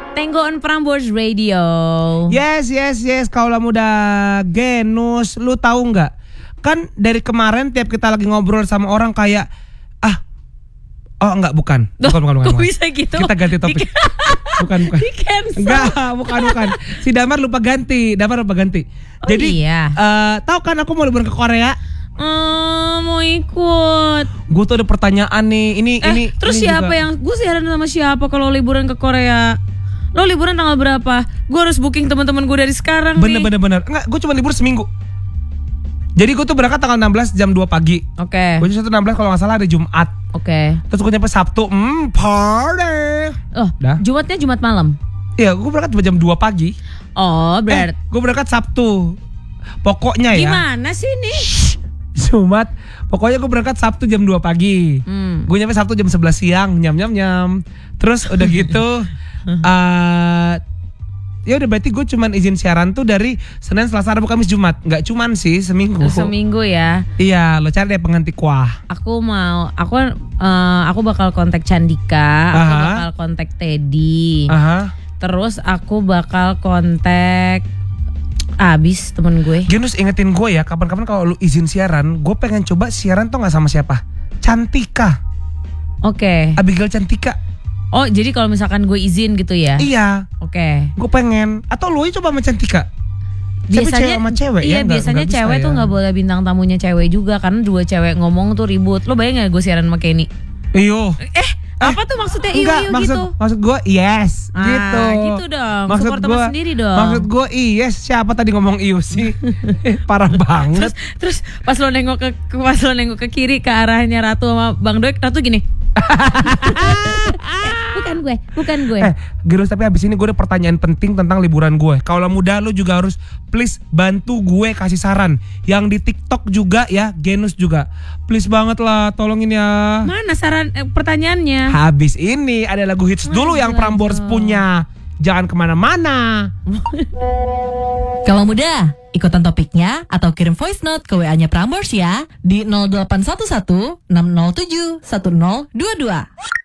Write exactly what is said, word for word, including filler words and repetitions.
Tenggo on Prambors Radio. Yes, yes, yes. Kaulah muda Genus, lu tahu nggak? Kan dari kemarin tiap kita lagi ngobrol sama orang kayak ah, oh enggak bukan, bukan, bukan, bukan. Kok bisa gitu? Kita ganti topik. Bukan, bukan. Di cancel. Enggak, bukan, bukan. Si Damar lupa ganti, Damar lupa ganti. Oh, Jadi, iya. uh, tahu kan aku mau liburan ke Korea? Hmm, mau ikut. Gue tuh ada pertanyaan nih. Ini, Eh, ini. terus ini siapa juga. yang gue siaran sama siapa kalau liburan ke Korea? Lo liburan tanggal berapa? Gue harus booking teman-teman gue dari sekarang Bener, nih. bener, bener. Enggak, gue cuma libur seminggu. Jadi gue tuh berangkat tanggal enam belas jam dua pagi. Oke. Gue satu enam belas kalau nggak salah ada Jumat. Oke. Terus gue nyampe Sabtu, hmm, party. Oh, Dah. Jumatnya Jumat malam. Iya, gue berangkat jam dua pagi. Oh, Eh, berarti gue berangkat Sabtu. Pokoknya ya. gimana sih nih? Jumat. Pokoknya gue berangkat Sabtu jam dua pagi. Hmm. Gue nyampe Sabtu jam sebelas siang, nyam nyam nyam. Terus udah gitu, uh, ya udah berarti gue cuman izin siaran tuh dari Senin, Selasa, Rabu, Kamis, Jumat. Nggak cuman sih seminggu. Seminggu ya. Iya, lo cari deh pengganti kuah. Aku mau, aku eh, aku bakal kontak Candika, aku Aha. bakal kontak Teddy. Aha. Terus aku bakal kontak Abis temen gue. Genus ingetin gue ya, kapan-kapan kalau lu izin siaran, gue pengen coba siaran tuh nggak sama siapa? Cantika, Oke. Abigail Cantika. Oh, jadi kalau misalkan gue izin gitu ya? Iya, Oke. gue pengen. Atau lu aja coba sama Cantika. Siapa Biasanya cewek sama cewek iya ya? Nggak- biasanya nggak bisa cewek ya. tuh nggak boleh bintang tamunya cewek juga karena dua cewek ngomong tuh ribut. Lo bayang nggak gue siaran sama Kenny? Iyo. Eh, apa tuh maksudnya iyo Enggak, iyo maksud, gitu? maksud gue yes, Ah, gitu. gitu dong. Maksud Support teman gua- sendiri dong. Maksud gue yes, siapa tadi ngomong iyo sih? Parah banget. Terus terus pas lo nengok ke pas lo nengok ke kiri ke arahnya Ratu sama Bang Doek, Ratu gini. bukan gue, bukan gue. Eh, Girls, tapi habis ini gue ada pertanyaan penting tentang liburan gue. Kalau muda lu juga harus please bantu gue kasih saran. Yang di TikTok juga ya, Genus juga. Please banget lah, tolongin ya. Mana saran eh, pertanyaannya? Habis ini ada lagu hits dulu yang Prambors punya. Jangan kemana-mana. Kalau muda, ikutan topiknya atau kirim voice note ke W A-nya Prambors ya di nol delapan satu satu enam nol tujuh satu nol dua dua.